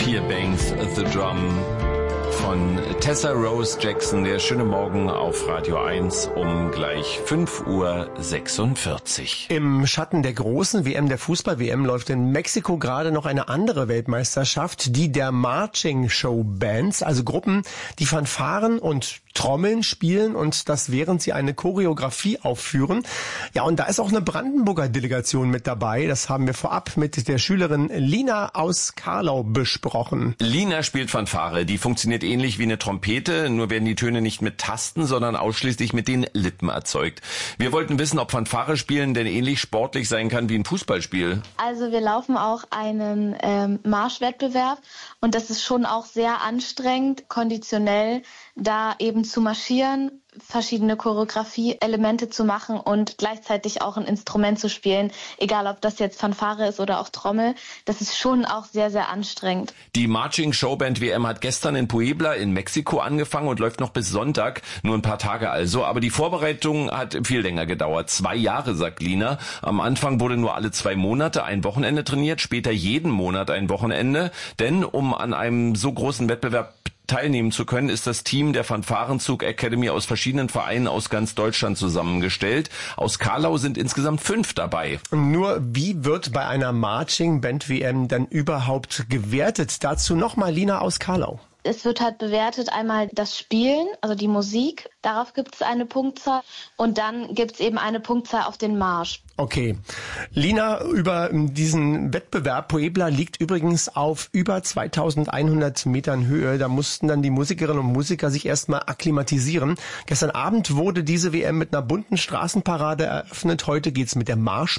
Here Bangs the Drum von Tessa Rose Jackson. Der schöne Morgen auf Radio 1 um gleich 5:46 Uhr. Im Schatten der großen WM, der Fußball-WM, läuft in Mexiko gerade noch eine andere Weltmeisterschaft, die der Marching Show Bands, also Gruppen, die Fanfaren und Trommeln spielen und das während sie eine Choreografie aufführen. Ja, und da ist auch eine Brandenburger Delegation mit dabei. Das haben wir vorab mit der Schülerin Lina aus Karlau besprochen. Lina spielt Fanfare. Die funktioniert ähnlich wie eine Trompete, nur werden die Töne nicht mit Tasten, sondern ausschließlich mit den Lippen erzeugt. Wir wollten wissen, ob Fanfare spielen denn ähnlich sportlich sein kann wie ein Fußballspiel. Also wir laufen auch einen Marschwettbewerb und das ist schon auch sehr anstrengend, konditionell, da eben zu marschieren, verschiedene Choreografie-Elemente zu machen und gleichzeitig auch ein Instrument zu spielen, egal ob das jetzt Fanfare ist oder auch Trommel. Das ist schon auch sehr, sehr anstrengend. Die Marching Showband WM hat gestern in Puebla in Mexiko angefangen und läuft noch bis Sonntag, nur ein paar Tage also. Aber die Vorbereitung hat viel länger gedauert. 2 Jahre, sagt Lina. Am Anfang wurde nur alle 2 Monate ein Wochenende trainiert, später jeden Monat ein Wochenende. Denn um an einem so großen Wettbewerb teilnehmen zu können, ist das Team der Fanfarenzug Academy aus verschiedenen Vereinen aus ganz Deutschland zusammengestellt. Aus Karlau sind insgesamt 5 dabei. Nur wie wird bei einer Marching Band WM denn überhaupt gewertet? Dazu nochmal Lina aus Karlau. Es wird halt bewertet einmal das Spielen, also die Musik, darauf gibt es eine Punktzahl und dann gibt es eben eine Punktzahl auf den Marsch. Okay. Lina, über diesen Wettbewerb, Puebla liegt übrigens auf über 2100 Metern Höhe. Da mussten dann die Musikerinnen und Musiker sich erstmal akklimatisieren. Gestern Abend wurde diese WM mit einer bunten Straßenparade eröffnet. Heute geht's mit der Marschband